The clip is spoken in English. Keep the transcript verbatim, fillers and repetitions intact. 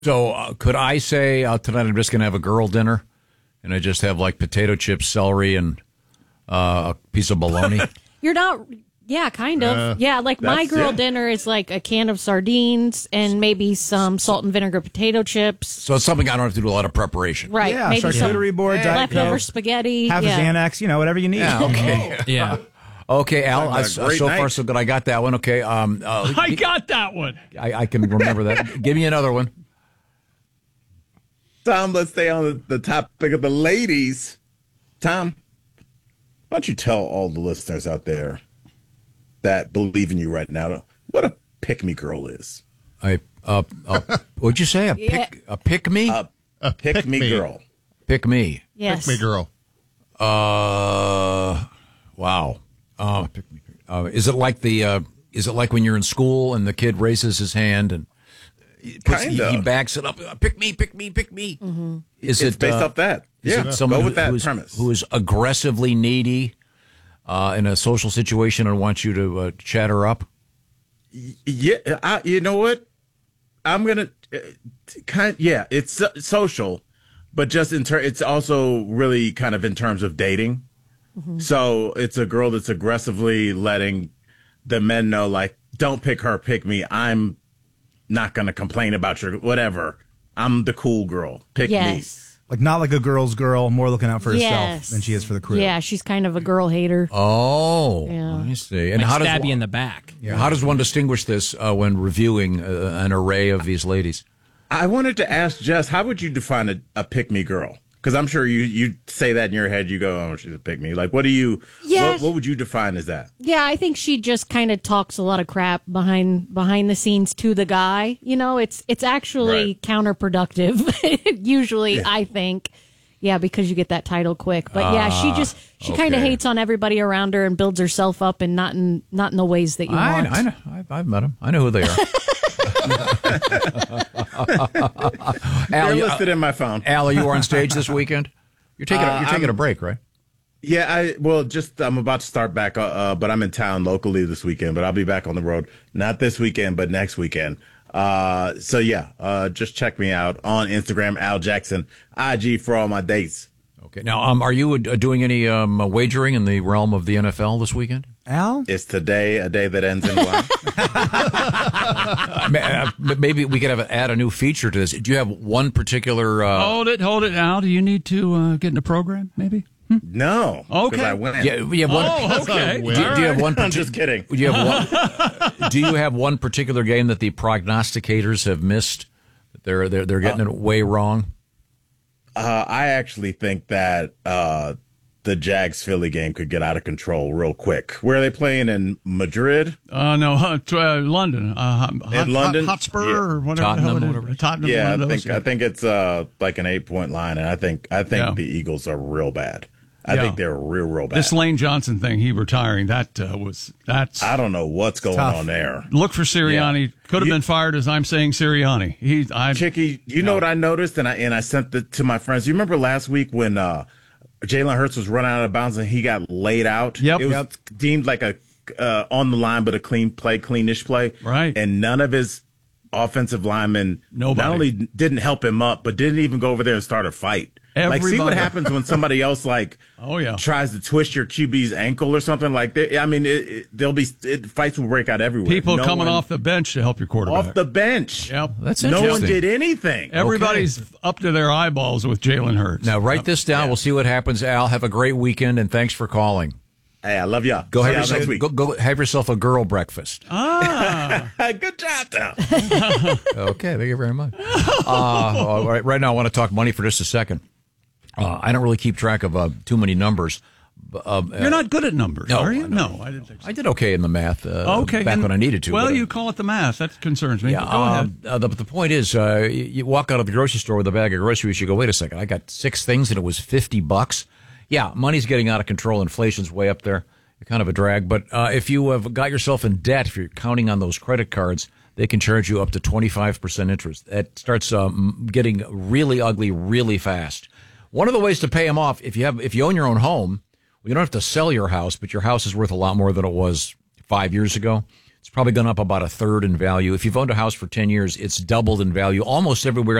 So uh, could I say uh, tonight I'm just going to have a girl dinner, and I just have like potato chips, celery, and uh, a piece of bologna? You're not. Yeah, kind of. Uh, yeah, like my girl it. dinner is like a can of sardines and maybe some salt and vinegar potato chips. So it's something I don't have to do a lot of preparation. Right. Yeah, maybe charcuterie some board, leftover spaghetti. Half yeah. a Xanax, you know, whatever you need. Yeah, okay. yeah. Okay, Al, uh, so night. far so good. I got that one. Okay. Um, uh, I got that one. I, I can remember that. Give me another one. Tom, let's stay on the, the topic of the ladies. Tom, why don't you tell all the listeners out there that believe in you right now what a pick-me girl is? I uh, uh what'd you say? A pick Yeah. a pick me? A, a pick-me pick-me. girl. Pick me. Yes. Pick me girl. Uh, wow. Uh, uh, is it like the? Uh, is it like when you're in school and the kid raises his hand and he, puts, he, he backs it up? Uh, pick me, pick me, pick me. Mm-hmm. Is it's it based uh, off that? Is Yeah, it someone go with who, that who is, premise. who is aggressively needy uh, in a social situation and wants you to uh, chat her up? Yeah, I, you know what? I'm gonna uh, kind. Yeah, it's so- social, but just in ter- it's also really kind of in terms of dating. Mm-hmm. So it's a girl that's aggressively letting the men know, like, don't pick her, pick me. I'm not gonna complain about your whatever. I'm the cool girl. Pick yes. me. Like, not like a girl's girl, more looking out for herself Yes. than she is for the crew. Yeah, she's kind of a girl hater. Oh, Yeah. I see. And Like how does stab one, you in the back. yeah, how does one distinguish this uh, when reviewing uh, an array of these ladies? I wanted to ask Jess, how would you define a, a pick me girl? Because I'm sure you you say that in your head. You go, oh, she's a pick me. Like, what do you? Yes. What, what would you define as that? Yeah, I think she just kind of talks a lot of crap behind behind the scenes to the guy. You know, it's it's actually Right. counterproductive. Usually, Yeah. I think. Yeah, because you get that title quick. But yeah, she just she kind of okay. hates on everybody around her and builds herself up, and not in not in the ways that you I, want. I know. I've, I've met them. I know who they are. Al, They're you, listed in my phone. Al, are you on stage this weekend? You're taking a, Uh, you're taking I'm- a break, right? Yeah, I well, just I'm about to start back, uh, uh, but I'm in town locally this weekend. But I'll be back on the road, not this weekend, but next weekend. Uh, so yeah, uh, just check me out on Instagram, Al Jackson, I G for all my dates. Okay. Now, um, are you uh, doing any um, wagering in the realm of the N F L this weekend? Al? It's today, a day that ends in one. Uh, ma- uh, maybe we could have a, add a new feature to this. Do you have one particular? Uh, Hold it, hold it, Al. Do you need to uh, get in the program, maybe? No, 'cause Okay. I win. yeah, you have one. Oh, okay. Do, do you have one? I'm partic- just kidding. Do you have one? Do you have one particular game that the prognosticators have missed? That they're they're they're getting it way wrong. Uh, I actually think that uh, the Jags Philly game could get out of control real quick. Where are they playing in Madrid? Uh, no, uh, t- uh, London. Uh, hot, In London? Hot, Hotspur Yeah. or whatever. Tottenham, the hell it is. whatever. Tottenham. Yeah, one I of think those, I think it's uh, like an eight point line, and I think I think Yeah. the Eagles are real bad. I Yeah. think they're real, real bad. This Lane Johnson thing, he retiring, that uh, was, that's, I don't know what's going tough. on there. look for Sirianni. Yeah. Could have You- been fired as I'm saying Sirianni. He, I, Chicky, you know what I noticed, and I and I sent it to my friends. You remember last week when uh, Jalen Hurts was running out of bounds and he got laid out? Yep. It was Yep. deemed like a uh, on the line, but a clean play, cleanish play. Right. And none of his offensive linemen Nobody. not only didn't help him up, but didn't even go over there and start a fight. Like, see what Everybody. happens when somebody else like Oh, yeah. tries to twist your Q B's ankle or something like that. I mean, it, it, there'll be it, fights will break out everywhere. people No coming one- off the bench to help your quarterback. off the bench. Yep. That's No interesting. one did anything. Everybody's up to their eyeballs with Jalen Hurts. Now write this down. We'll see what happens. Al, have a great weekend, and thanks for calling. Hey, I love y'all. Go See have y'all yourself next week. go, go have yourself a girl breakfast. Good job, Tom. Okay, thank you very much. Uh, all right, right now, I want to talk money for just a second. Uh, I don't really keep track of uh, too many numbers. Uh, You're not good at numbers, No, are you? no. No, I didn't think so. I did okay in the math. Uh, Okay. back and- when I needed to. Well, but, uh, you call it the math. That concerns me. Yeah, But go ahead. um, uh, the, the point is, uh, you, you walk out of the grocery store with a bag of groceries. You go, wait a second, I got six things and it was fifty bucks. Yeah, money's getting out of control. Inflation's way up there. You're kind of a drag. But uh, if you have got yourself in debt, if you're counting on those credit cards, they can charge you up to twenty-five percent interest. That starts um, getting really ugly really fast. One of the ways to pay them off, if you have, if you own your own home, you don't have to sell your house, but your house is worth a lot more than it was five years ago. It's probably gone up about a third in value. If you've owned a house for ten years, it's doubled in value almost everywhere